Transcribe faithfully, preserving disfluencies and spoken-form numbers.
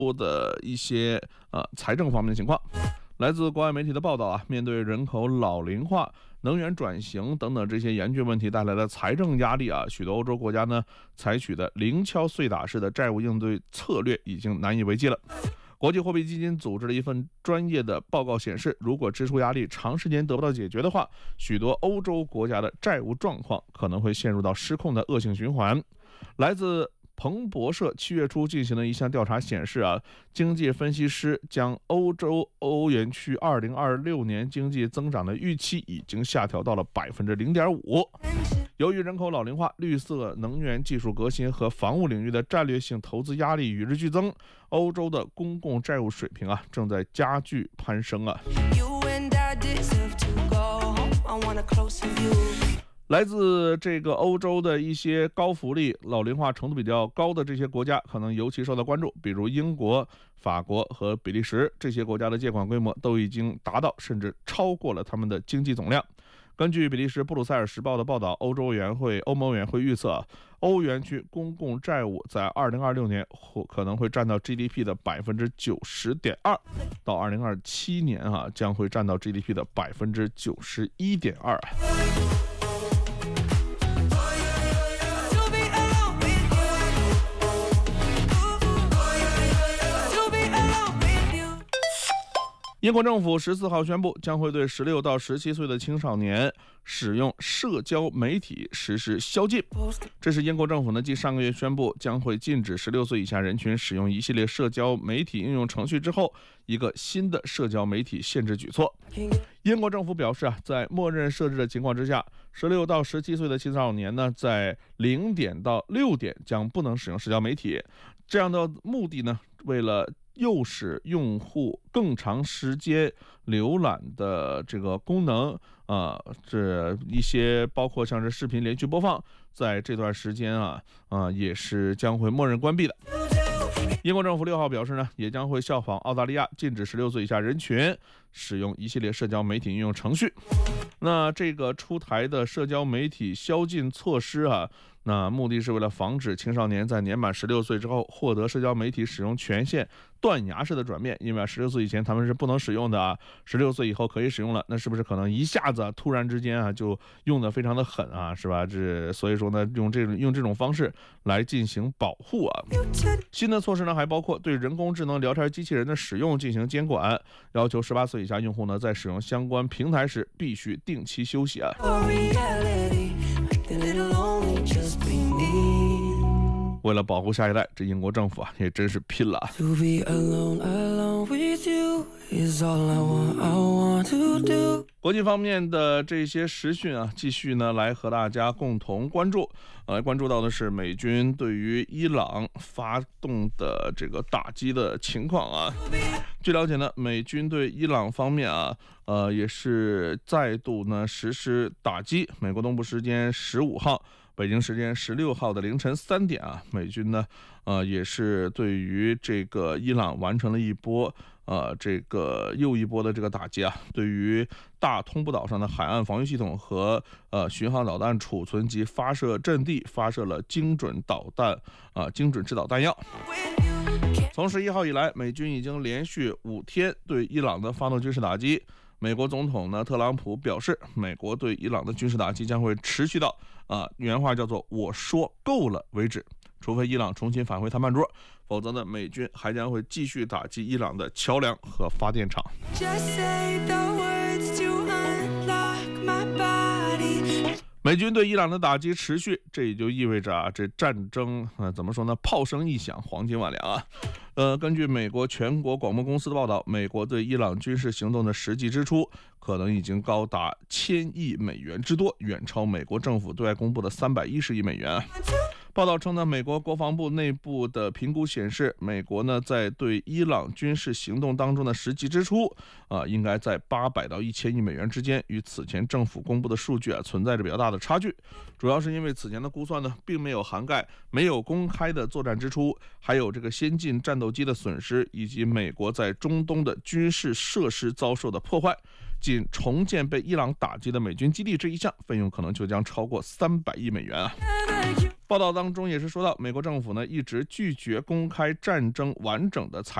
的一些呃财政方面的情况。来自国外媒体的报道啊，面对人口老龄化、能源转型等等这些严峻问题带来的财政压力啊，许多欧洲国家呢采取的零敲碎打式的债务应对策略已经难以为继了。国际货币基金组织的一份专业的报告显示，如果支出压力长时间得不到解决的话，许多欧洲国家的债务状况可能会陷入到失控的恶性循环。来自彭博社七月初进行的一项调查显示啊，经济分析师将欧洲欧元区二零二六年经济增长的预期已经下调到了百分之零点五。由于人口老龄化、绿色能源技术革新和防务领域的战略性投资压力与日俱增，欧洲的公共债务水平啊正在加剧攀升啊。来自这个欧洲的一些高福利、老龄化程度比较高的这些国家，可能尤其受到关注，比如英国、法国和比利时，这些国家的借款规模都已经达到甚至超过了他们的经济总量。根据比利时布鲁塞尔时报的报道，欧洲委员会、欧盟委员会预测，欧元区公共债务在二零二六年或可能会占到 G D P 的百分之九十点二，到二零二七年啊，将会占到 G D P 的百分之九十一点二。英国政府十四号宣布，将会对十六到十七岁的青少年使用社交媒体实施宵禁。这是英国政府呢继上个月宣布将会禁止十六岁以下人群使用一系列社交媒体应用程序之后，一个新的社交媒体限制举措。英国政府表示啊，在默认设置的情况之下，十六到十七岁的青少年呢，在零点到六点将不能使用社交媒体。这样的目的呢，为了诱使用户更长时间浏览的这个功能啊、呃，这一些包括像是视频连续播放，在这段时间啊啊、呃、也是将会默认关闭的。英国政府六号表示呢，也将会效仿澳大利亚，禁止十六岁以下人群使用一系列社交媒体应用程序。那这个出台的社交媒体宵禁措施啊，那目的是为了防止青少年在年满十六岁之后获得社交媒体使用权限断崖式的转变，因为十六岁以前他们是不能使用的啊，十六岁以后可以使用了，那是不是可能一下子、啊、突然之间啊就用的非常的狠啊，是吧？这所以说呢，用这种用这种方式来进行保护啊。新的措施呢还包括对人工智能聊天机器人的使用进行监管，要求十八岁以下用户呢在使用相关平台时必须定期休息啊。为了保护下一代，这英国政府啊也真是拼了。国际方面的这些时讯啊，继续呢来和大家共同关注。呃，关注到的是美军对于伊朗发动的这个打击的情况啊。据了解呢，美军对伊朗方面啊，呃，也是再度呢实施打击。美国东部时间十五号。北京时间十六号的凌晨三点啊，美军呢，呃，也是对于这个伊朗完成了一波，呃，这个又一波的这个打击啊。对于大通不岛上的海岸防御系统和呃巡航导弹储存及发射阵地发射了精准导弹啊、呃，精准制导弹药。从十一号以来，美军已经连续五天对伊朗的发动军事打击。美国总统呢特朗普表示，美国对伊朗的军事打击将会持续到啊、呃，原话叫做“我说够了”为止，除非伊朗重新返回谈判桌，否则呢，美军还将会继续打击伊朗的桥梁和发电厂。美军对伊朗的打击持续，这也就意味着啊，这战争呃怎么说呢？炮声一响，黄金万两啊！呃，根据美国全国广播公司的报道，美国对伊朗军事行动的实际支出可能已经高达千亿美元之多，远超美国政府对外公布的三百一十亿美元。报道称呢，美国国防部内部的评估显示，美国呢在对伊朗军事行动当中的实际支出啊、呃，应该在八百到一千亿美元之间，与此前政府公布的数据啊存在着比较大的差距。主要是因为此前的估算呢，并没有涵盖没有公开的作战支出，还有这个先进战斗机的损失，以及美国在中东的军事设施遭受的破坏。仅重建被伊朗打击的美军基地这一项费用可能就将超过三百亿美元啊。 报道当中也是说到，美国政府呢一直拒绝公开战争完整的财